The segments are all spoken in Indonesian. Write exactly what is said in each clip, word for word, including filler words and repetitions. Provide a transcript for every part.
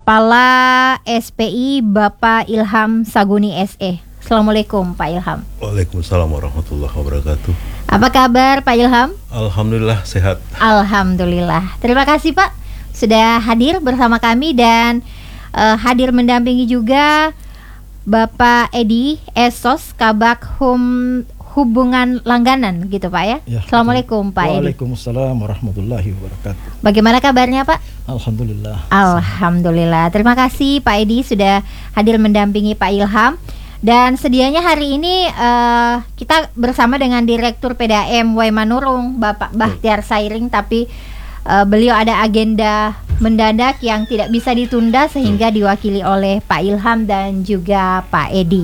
Kepala S P I Bapak Ilham Saguni S E. Assalamualaikum Pak Ilham. Waalaikumsalam warahmatullahi wabarakatuh. Apa kabar Pak Ilham? Alhamdulillah sehat. Alhamdulillah. Terima kasih Pak sudah hadir bersama kami dan uh, hadir mendampingi juga Bapak Edi Esos Kabak Hum Hubungan Langganan gitu Pak ya. Ya, Assalamualaikum Pak Edi. Waalaikumsalam warahmatullahi wabarakatuh. Bagaimana kabarnya Pak? Alhamdulillah. Alhamdulillah. Terima kasih Pak Edi sudah hadir mendampingi Pak Ilham. Dan sedianya hari ini uh, kita bersama dengan Direktur P D A M Waimanurung Bapak Bahtiar Sairing, tapi uh, beliau ada agenda mendadak yang tidak bisa ditunda sehingga diwakili oleh Pak Ilham dan juga Pak Edi.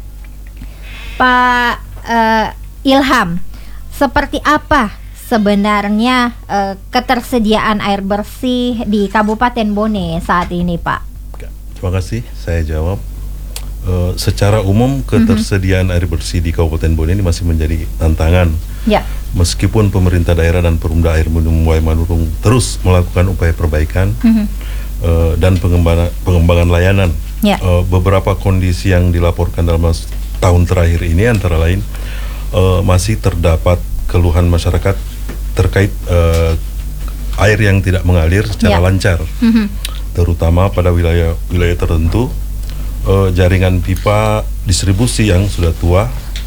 Pak Uh, Ilham, seperti apa sebenarnya uh, ketersediaan air bersih di Kabupaten Bone saat ini, Pak? Terima kasih, saya jawab. Uh, secara umum ketersediaan mm-hmm. air bersih di Kabupaten Bone ini masih menjadi tantangan. Ya. Meskipun pemerintah daerah dan Perumda Air Minum Waimanurung terus melakukan upaya perbaikan mm-hmm. uh, dan pengembangan pengembangan layanan. Ya. Uh, beberapa kondisi yang dilaporkan dalam tahun terakhir ini antara lain uh, masih terdapat keluhan masyarakat terkait uh, air yang tidak mengalir secara yeah. lancar, mm-hmm. terutama pada wilayah-wilayah tertentu. Uh, jaringan pipa distribusi yang sudah tua,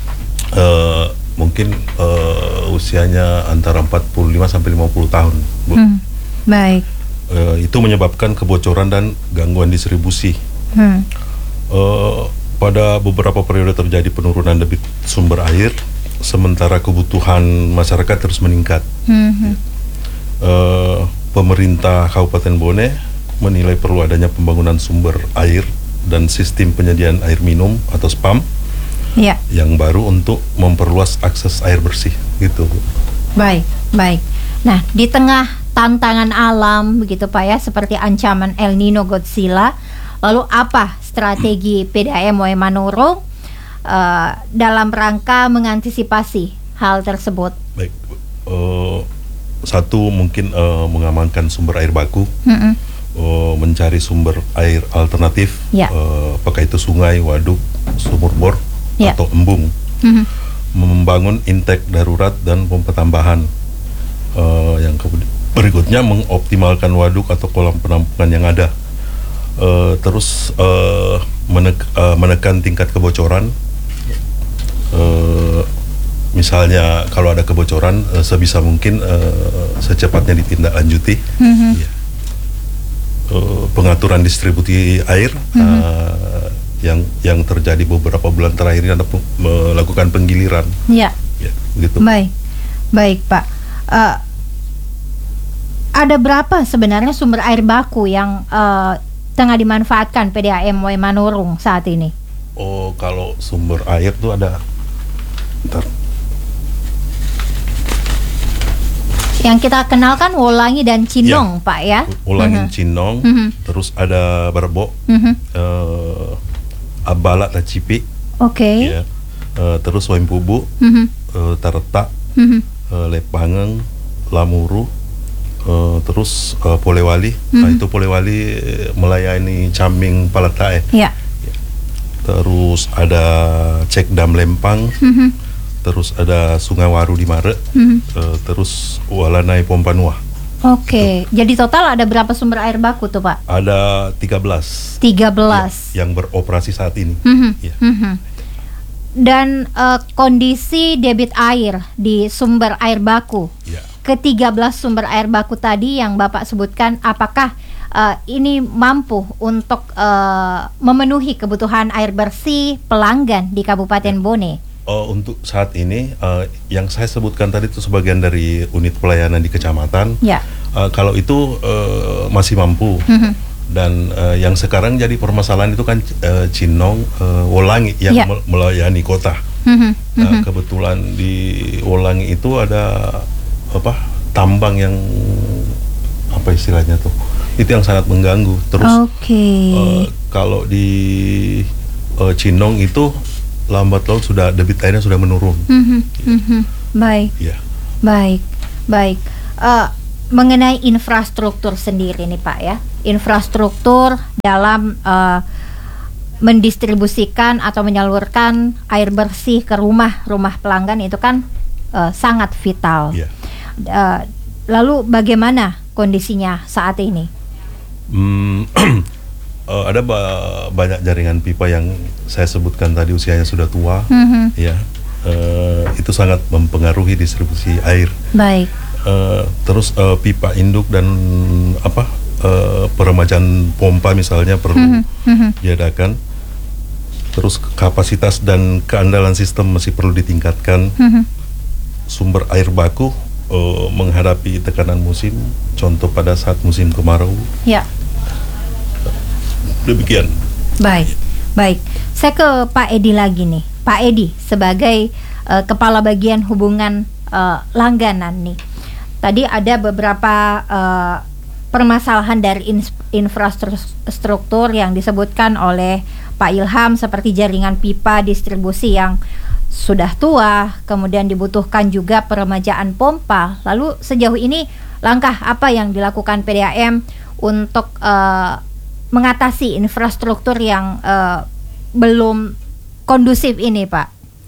uh, mungkin uh, usianya antara empat puluh lima sampai lima puluh tahun, Bu. Hmm. Baik. Uh, itu menyebabkan kebocoran dan gangguan distribusi. Hmm. Uh, Pada beberapa periode terjadi penurunan debit sumber air, sementara kebutuhan masyarakat terus meningkat. Mm-hmm. Uh, pemerintah Kabupaten Bone menilai perlu adanya pembangunan sumber air dan sistem penyediaan air minum atau S P A M yeah. yang baru untuk memperluas akses air bersih, gitu. Baik, baik. Nah, di tengah tantangan alam, begitu Pak ya, seperti ancaman El Nino, Godzilla, lalu apa strategi P D A M Waimanurung uh, dalam rangka mengantisipasi hal tersebut? Baik, uh, satu mungkin uh, mengamankan sumber air baku, mm-hmm. uh, mencari sumber air alternatif, ya. uh, apakah itu sungai, waduk, sumur bor, ya. atau embung, mm-hmm. membangun intake darurat dan pompa tambahan. Uh, yang ke- berikutnya mengoptimalkan waduk atau kolam penampungan yang ada. Uh, terus uh, menek- uh, menekan tingkat kebocoran. Uh, misalnya kalau ada kebocoran, uh, sebisa mungkin uh, secepatnya ditindaklanjuti. Mm-hmm. Ya. Uh, pengaturan distribusi air mm-hmm. uh, yang yang terjadi beberapa bulan terakhir ini ada pe- melakukan penggiliran. Ya. Ya, gitu. Baik, baik Pak. Uh, ada berapa sebenarnya sumber air baku yang uh, tengah dimanfaatkan P D A M Waimanurung saat ini? Oh, kalau sumber air tuh ada, bentar. Yang kita kenalkan Wolangi dan Cinong, ya, Pak ya. Wolangi, uh-huh. Cinong, uh-huh. terus ada Barbo, uh-huh. uh, Abala Tacipi, oke, okay. ya, uh, terus Waimpubu, uh-huh. uh, Tareta, uh-huh. uh, Lepangeng, Lamuru. Uh, terus uh, Polewali, mm-hmm. nah itu Polewali melayani Caming Palatae. Ya. Ya. Terus ada Cek Dam Lempang, mm-hmm. terus ada Sungai Waru di Mare, mm-hmm. uh, terus Walanai Pompanua. Oke, okay. Jadi total ada berapa sumber air baku tuh Pak? Ada tiga belas. tiga belas. Ya, yang beroperasi saat ini. Mm-hmm. Ya. Mm-hmm. Dan uh, kondisi debit air di sumber air baku. Ya. Ketiga belas sumber air baku tadi yang Bapak sebutkan, apakah uh, ini mampu untuk uh, memenuhi kebutuhan air bersih pelanggan di Kabupaten Bone? Uh, untuk saat ini, uh, yang saya sebutkan tadi itu sebagian dari unit pelayanan di kecamatan. Ya. Uh, kalau itu uh, masih mampu. Mm-hmm. Dan uh, yang sekarang jadi permasalahan itu kan uh, Cinong, uh, Wolangi yang ya. melayani kota. Mm-hmm. Uh, mm-hmm. Kebetulan di Wolangi itu ada apa tambang yang apa istilahnya tuh, itu yang sangat mengganggu. Terus okay. uh, kalau di uh, Cinong itu lambat laun sudah debit airnya sudah menurun. Mm-hmm. Ya. Mm-hmm. Baik, ya. baik, baik. Uh, mengenai infrastruktur sendiri nih Pak ya, infrastruktur dalam uh, mendistribusikan atau menyalurkan air bersih ke rumah-rumah pelanggan itu kan uh, sangat vital. Yeah. Uh, lalu bagaimana kondisinya saat ini? Hmm, uh, ada ba- banyak jaringan pipa yang saya sebutkan tadi usianya sudah tua, mm-hmm. ya, uh, itu sangat mempengaruhi distribusi air. Baik. Uh, terus uh, pipa induk dan apa uh, peremajaan pompa misalnya perlu mm-hmm. diadakan. Terus kapasitas dan keandalan sistem masih perlu ditingkatkan. Mm-hmm. Sumber air baku uh, menghadapi tekanan musim, contoh pada saat musim kemarau. Ya. Demikian. Baik, baik. Saya ke Pak Edi lagi nih. Pak Edi sebagai uh, kepala bagian hubungan uh, langganan nih. Tadi ada beberapa uh, permasalahan dari in- infrastruktur yang disebutkan oleh Pak Ilham seperti jaringan pipa distribusi yang sudah tua, kemudian dibutuhkan juga peremajaan pompa. Lalu sejauh ini langkah apa yang dilakukan P D A M untuk uh, mengatasi infrastruktur yang uh, belum kondusif ini, Pak?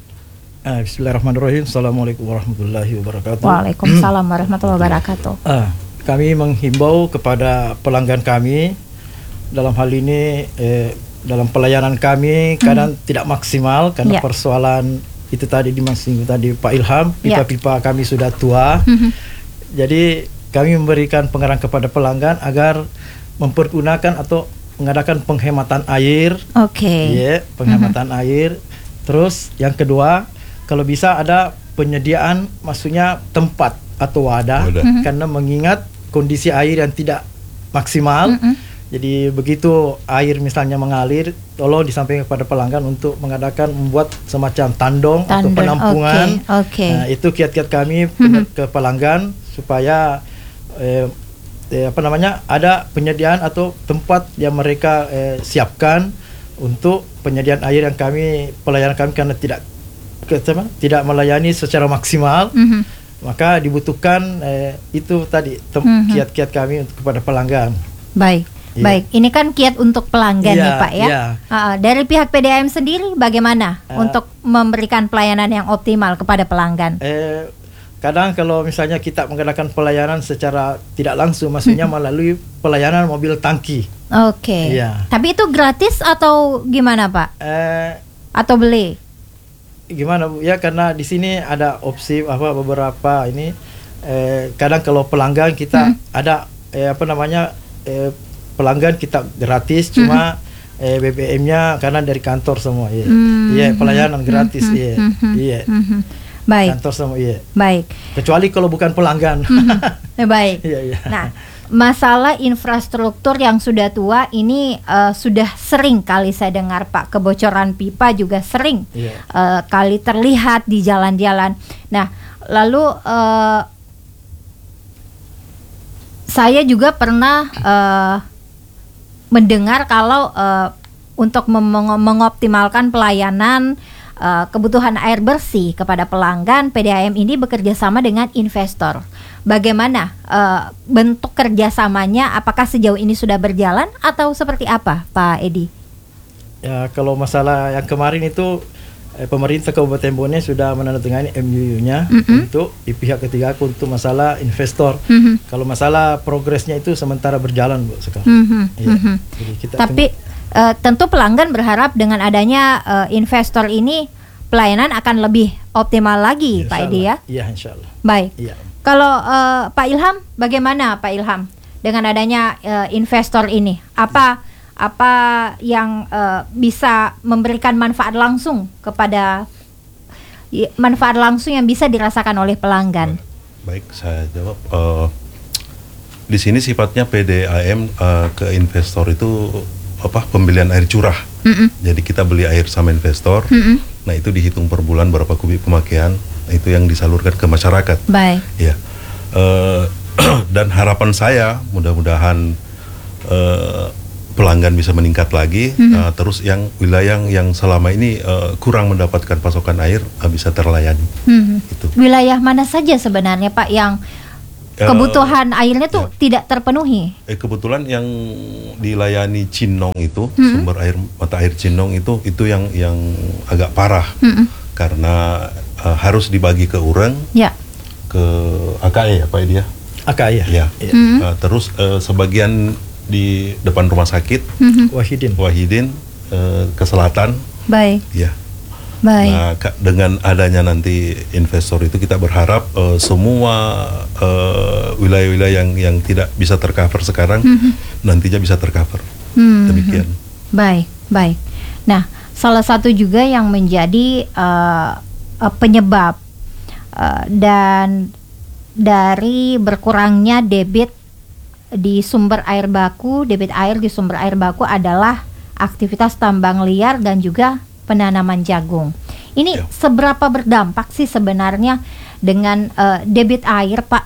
Uh, Bismillahirrahmanirrahim. Assalamualaikum warahmatullahi wabarakatuh. Waalaikumsalam warahmatullahi wabarakatuh. Uh, kami menghimbau kepada pelanggan kami dalam hal ini eh, dalam pelayanan kami kadang mm. tidak maksimal karena yeah. persoalan itu tadi dimaksud tadi Pak Ilham, pipa-pipa yeah. kami sudah tua. Mm-hmm. Jadi kami memberikan pengarahan kepada pelanggan agar mempergunakan atau mengadakan penghematan air. Oke. Okay. Yeah, penghematan mm-hmm. air. Terus yang kedua, kalau bisa ada penyediaan maksudnya tempat atau wadah mm-hmm. karena mengingat kondisi air yang tidak maksimal. Mm-hmm. Jadi begitu air misalnya mengalir, tolong disampaikan kepada pelanggan untuk mengadakan membuat semacam tandong, tandong atau penampungan. Okay, okay. Nah, itu kiat-kiat kami mm-hmm. ke pelanggan supaya eh, eh, apa namanya ada penyediaan atau tempat yang mereka eh, siapkan untuk penyediaan air yang kami pelayanan kami karena tidak ke, tidak melayani secara maksimal. Mm-hmm. Maka dibutuhkan eh, itu tadi tem- mm-hmm. kiat-kiat kami untuk kepada pelanggan. Baik. Yeah. Baik, ini kan kiat untuk pelanggan yeah, nih Pak ya. Yeah. Uh, dari pihak P D A M sendiri bagaimana uh, untuk memberikan pelayanan yang optimal kepada pelanggan? Eh, kadang kalau misalnya kita mengadakan pelayanan secara tidak langsung, maksudnya mm-hmm. melalui pelayanan mobil tangki. Oke. Okay. Yeah. Tapi itu gratis atau gimana Pak? Eh, atau beli? Gimana Bu? Ya karena di sini ada opsi apa beberapa ini. Eh, kadang kalau pelanggan kita mm-hmm. ada eh, apa namanya eh, pelanggan kita gratis, mm-hmm. cuma eh, B B M-nya karena dari kantor semua, iya, mm-hmm. yeah, pelayanan gratis, iya, mm-hmm. yeah. mm-hmm. Baik. Kantor semua, iya. Baik. Kecuali kalau bukan pelanggan. Mm-hmm. Baik. yeah, yeah. Nah, masalah infrastruktur yang sudah tua ini uh, sudah sering kali saya dengar Pak, kebocoran pipa juga sering yeah. uh, kali terlihat di jalan-jalan. Nah, lalu uh, saya juga pernah uh, mendengar kalau uh, untuk meng- mengoptimalkan pelayanan uh, kebutuhan air bersih kepada pelanggan, P D A M ini bekerja sama dengan investor. Bagaimana uh, bentuk kerjasamanya? Apakah sejauh ini sudah berjalan atau seperti apa, Pak Edi? Ya, kalau masalah yang kemarin itu eh, pemerintah Kabupaten Bone sudah menandatangani M O U-nya mm-hmm. untuk di pihak ketiga untuk masalah investor. Mm-hmm. Kalau masalah progresnya itu sementara berjalan Bu sekarang. Mm-hmm. Ya, mm-hmm. Jadi kita Tapi tem- uh, tentu pelanggan berharap dengan adanya uh, investor ini pelayanan akan lebih optimal lagi, Pak Edi ya? Iya, insya Allah. Baik. Ya. Kalau uh, Pak Ilham, bagaimana Pak Ilham dengan adanya uh, investor ini? Apa apa yang uh, bisa memberikan manfaat langsung kepada manfaat langsung yang bisa dirasakan oleh pelanggan? Baik, saya jawab. Uh, di sini sifatnya P D A M uh, ke investor itu apa pembelian air curah. Mm-mm. Jadi kita beli air sama investor. Mm-mm. Nah itu dihitung per bulan berapa kubik pemakaian. Itu yang disalurkan ke masyarakat. Baik. Ya. Uh, dan harapan saya mudah-mudahan uh, pelanggan bisa meningkat lagi, mm-hmm. uh, terus yang wilayah yang selama ini uh, kurang mendapatkan pasokan air uh, bisa terlayani. Mm-hmm. Itu. Wilayah mana saja sebenarnya Pak yang kebutuhan uh, airnya tuh ya. tidak terpenuhi. Eh, kebetulan yang dilayani Cinong itu hmm. sumber air mata air Cinong itu itu yang yang agak parah hmm. karena uh, harus dibagi ke Urang, ya. ke A K E apa ya dia? A K E ya. ya. Hmm. Uh, terus uh, sebagian di depan rumah sakit hmm. Wahidin Wahidin uh, ke selatan. Baik. Ya. Baik. Nah, dengan adanya nanti investor itu kita berharap uh, semua uh, wilayah-wilayah yang yang tidak bisa tercover sekarang mm-hmm. nantinya bisa tercover. Mm-hmm. Demikian. Baik, baik. Nah, salah satu juga yang menjadi uh, uh, penyebab uh, dan dari berkurangnya debit di sumber air baku, debit air di sumber air baku adalah aktivitas tambang liar dan juga penanaman jagung. Ini ya. Seberapa berdampak sih sebenarnya dengan uh, debit air, Pak?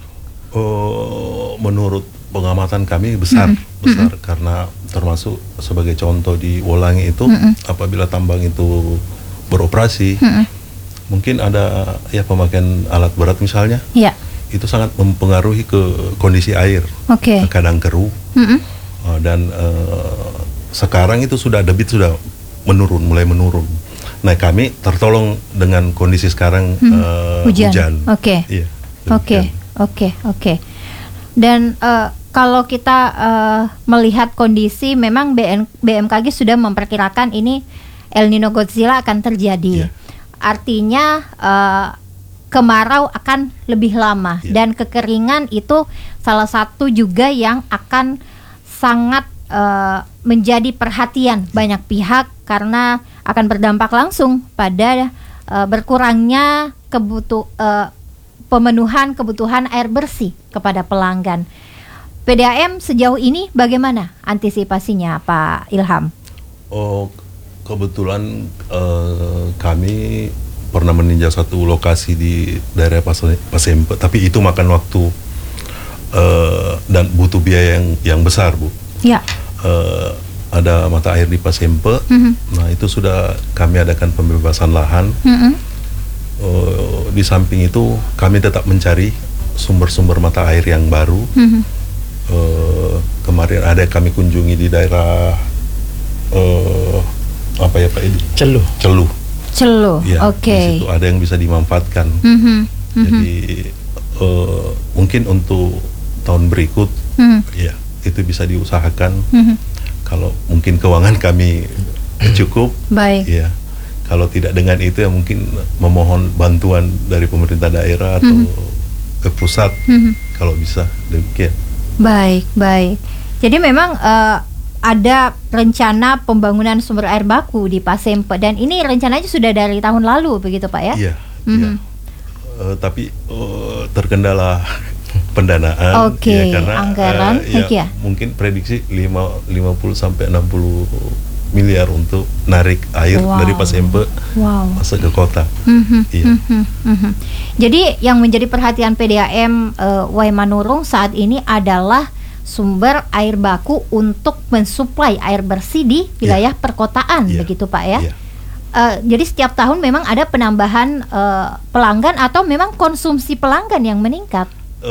Uh, menurut pengamatan kami besar, mm-hmm. besar mm-hmm. karena termasuk sebagai contoh di Wolangi itu mm-hmm. apabila tambang itu beroperasi, mm-hmm. mungkin ada ya pemakaian alat berat misalnya, ya. itu sangat mempengaruhi ke kondisi air, okay. kadang keruh, mm-hmm. uh, dan uh, sekarang itu sudah debit sudah menurun, mulai menurun. Nah, kami tertolong dengan kondisi sekarang hmm. uh, hujan. hujan. Oke. Iya. Oke, oke, oke. Dan uh, kalau kita uh, melihat kondisi, memang B N, B M K G sudah memperkirakan ini El Nino Godzilla akan terjadi. Yeah. Artinya uh, kemarau akan lebih lama yeah. dan kekeringan itu salah satu juga yang akan sangat uh, menjadi perhatian banyak pihak karena akan berdampak langsung pada uh, berkurangnya kebutuh uh, pemenuhan kebutuhan air bersih kepada pelanggan. P D A M sejauh ini bagaimana antisipasinya, Pak Ilham? Oh, kebetulan uh, kami pernah meninjau satu lokasi di daerah Pasempe, tapi itu makan waktu uh, dan butuh biaya yang yang besar, Bu. Ya. Uh, ada mata air di Pasempe, mm-hmm. nah itu sudah kami adakan pembebasan lahan. Mm-hmm. Uh, di samping itu kami tetap mencari sumber-sumber mata air yang baru. Mm-hmm. Uh, kemarin ada kami kunjungi di daerah uh, apa ya Pak Edi? Celuh. Celuh. Celuh. Ya, Oke. Okay. Di situ ada yang bisa dimanfaatkan. Mm-hmm. Mm-hmm. Jadi uh, mungkin untuk tahun berikut, mm-hmm. ya itu bisa diusahakan. Mm-hmm. Kalau mungkin keuangan kami cukup, baik. Ya. Kalau tidak dengan itu ya mungkin memohon bantuan dari pemerintah daerah atau mm-hmm. ke pusat, mm-hmm. kalau bisa demikian. Baik, baik. Jadi memang uh, ada rencana pembangunan sumber air baku di Pasempe dan ini rencananya sudah dari tahun lalu begitu Pak ya? Iya. Mm-hmm. Iya. Uh, tapi uh, terkendala pendanaan, Oke, okay, ya, karena anggaran, uh, ya, ya. mungkin prediksi lima puluh sampai enam puluh miliar untuk narik air wow. dari Pasempe wow. masuk ke kota. Mm-hmm, iya. mm-hmm, mm-hmm. Jadi yang menjadi perhatian P D A M uh, Waimanurung saat ini adalah sumber air baku untuk mensuplai air bersih di wilayah yeah. perkotaan, yeah. begitu Pak ya? Yeah. Uh, jadi setiap tahun memang ada penambahan uh, pelanggan atau memang konsumsi pelanggan yang meningkat?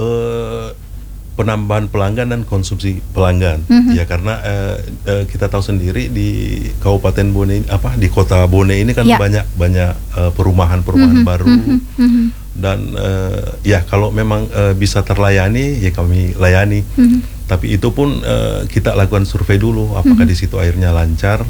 Uh, penambahan pelanggan dan konsumsi pelanggan, mm-hmm. ya karena uh, uh, kita tahu sendiri di Kabupaten Bone ini, apa di Kota Bone ini kan yeah. banyak banyak uh, perumahan-perumahan mm-hmm. baru mm-hmm. dan uh, ya kalau memang uh, bisa terlayani ya kami layani, mm-hmm. tapi itu pun uh, kita lakukan survei dulu apakah mm-hmm. di situ airnya lancar.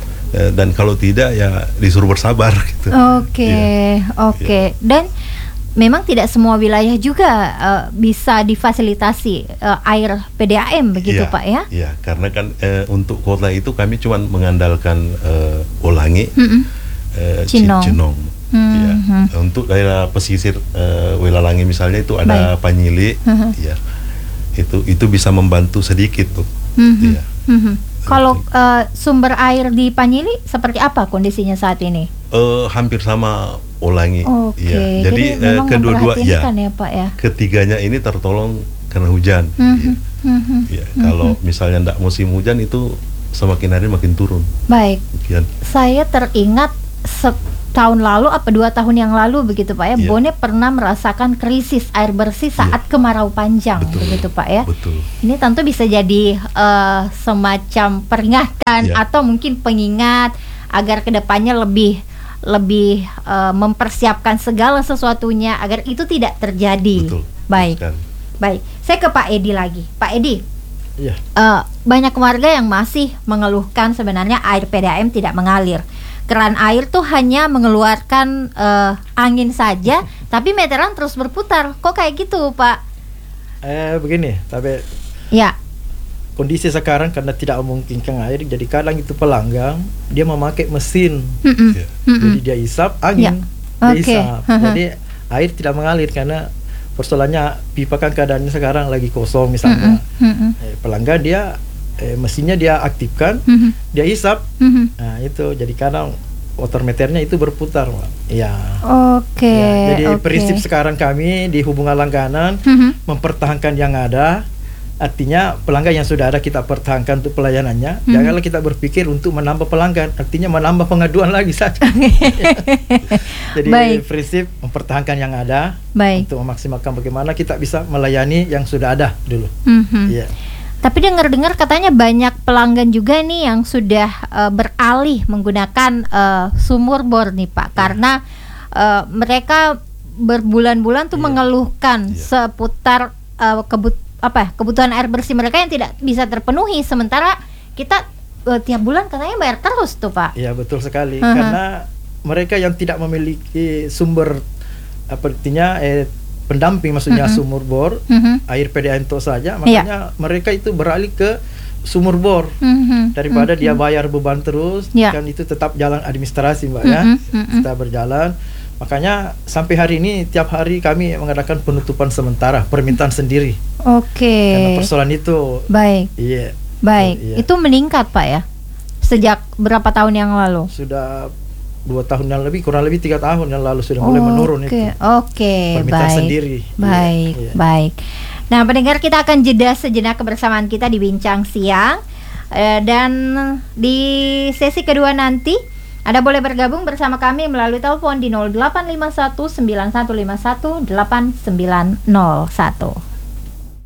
Dan kalau tidak ya disuruh bersabar gitu. Oke, okay, oke. Okay. Yeah. Dan memang tidak semua wilayah juga uh, bisa difasilitasi uh, air P D A M begitu yeah, Pak ya? Iya, yeah, karena kan uh, untuk kota itu kami cuma mengandalkan uh, Wolangi, mm-hmm. uh, Cinong. Cinong. Mm-hmm. Ya. Untuk daerah pesisir uh, Welalangi misalnya itu ada Baik. Panyili, mm-hmm. ya itu itu bisa membantu sedikit tuh. Mm-hmm. Ya. Mm-hmm. Kalau uh, sumber air di Panyili seperti apa kondisinya saat ini? Uh, hampir sama Wolangi. Oke. Ya. Jadi, Jadi uh, kedua-dua ya, ya Pak ya. Ketiganya ini tertolong karena hujan. Mm-hmm. Ya. Mm-hmm. Ya. Mm-hmm. Kalau misalnya tidak musim hujan itu semakin hari makin turun. Baik. Sekian. Saya teringat setahun lalu apa dua tahun yang lalu begitu Pak ya, yeah. Bone pernah merasakan krisis air bersih saat yeah. kemarau panjang. Betul. Begitu Pak ya. Betul. Ini tentu bisa jadi uh, semacam peringatan yeah. atau mungkin pengingat agar kedepannya lebih lebih uh, mempersiapkan segala sesuatunya agar itu tidak terjadi. Betul. Baik. Betul. Baik. Saya ke Pak Edi lagi. Pak Edi. Yeah. Uh, banyak warga yang masih mengeluhkan sebenarnya air P D A M tidak mengalir. Keran air tuh hanya mengeluarkan uh, angin saja, tapi meteran terus berputar. Kok kayak gitu, Pak? Eh begini, tapi ya. Kondisi sekarang karena tidak memungkinkan air, jadi kadang itu pelanggan dia memakai mesin, Mm-mm. Yeah. jadi Mm-mm. dia isap angin, Ya. dia Oke. isap. Jadi air tidak mengalir karena persoalannya pipa kan keadaannya sekarang lagi kosong misalnya. Mm-mm. Eh, pelanggan dia eh, mesinnya dia aktifkan, Mm-mm. dia isap. Mm-mm. Nah itu jadi kadang water meternya itu berputar, Pak. Ya. Oke. Ya, jadi oke. prinsip sekarang kami di hubungan langganan Mhm. mempertahankan yang ada. Artinya pelanggan yang sudah ada kita pertahankan untuk pelayanannya. Mhm. Janganlah kita berpikir untuk menambah pelanggan. Artinya menambah pengaduan lagi saja. Jadi Baik. prinsip mempertahankan yang ada. Baik. Untuk memaksimalkan bagaimana kita bisa melayani yang sudah ada dulu. Mhm. Iya. Tapi dengar-dengar katanya banyak pelanggan juga nih yang sudah uh, beralih menggunakan uh, sumur bor nih Pak, karena uh, mereka berbulan-bulan tuh Iya. mengeluhkan Iya. seputar uh, kebut apa ya, kebutuhan air bersih mereka yang tidak bisa terpenuhi, sementara kita uh, tiap bulan katanya bayar terus tuh Pak. Iya betul sekali. Uh-huh. Karena mereka yang tidak memiliki sumber apa artinya eh, pendamping maksudnya Mhm. sumur bor, Mhm. air P D A M itu saja, Iya. makanya mereka itu beralih ke sumur bor Mhm. daripada Mhm. dia bayar beban terus, Iya. kan itu tetap jalan administrasi Mbak ya, Mhm. Mhm. tetap berjalan. Makanya sampai hari ini tiap hari kami mengadakan penutupan sementara permintaan sendiri Oke. karena persoalan itu. Baik. Iya. Baik. Iya. Itu meningkat Pak ya? Sejak berapa tahun yang lalu? Sudah dua tahun yang lebih, kurang lebih tiga tahun yang lalu sudah mulai menurun itu. Oke, Permintaan baik. sendiri. Baik, Iya, iya. baik. Nah, pendengar, kita akan jeda sejenak kebersamaan kita di Bincang Siang. Eh, dan di sesi kedua nanti Anda boleh bergabung bersama kami melalui telepon di nol delapan lima satu sembilan satu lima satu delapan sembilan nol satu.